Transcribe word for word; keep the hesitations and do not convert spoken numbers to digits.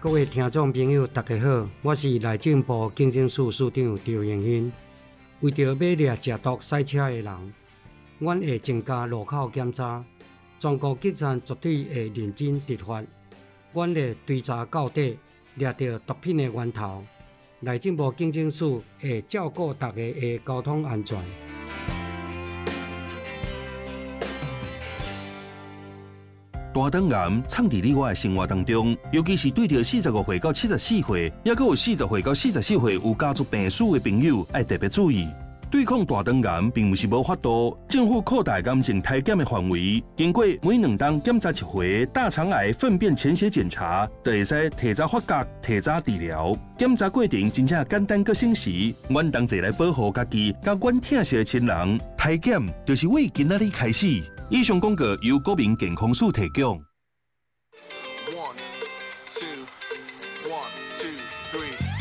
各位听众朋友，大家好，我是内政部警政署署长赵永兴。为着要掠食毒赛车的人，阮会增加路口检查，全国警察绝对会认真执法。阮会追查到底，掠到毒品的源头。内政部警政署会照顾大家的交通安全。 大肠癌藏伫你我的生活当中，尤其是对着四十五岁到七十四岁，也佮有四十岁到四十四岁有家族病史的朋友，要特别注意。对抗大肠癌并不是无法度，政府扩大癌症体检的范围，经过每两档检查一回大肠癌粪便潜血检查，就会使提早发觉、提早治疗。检查过程真正简单佮省时，阮同齐来保护家己，甲阮疼惜的亲人。体检就是为今仔日开始。以上广告由国民健康署提供。 One, two, one, two, three.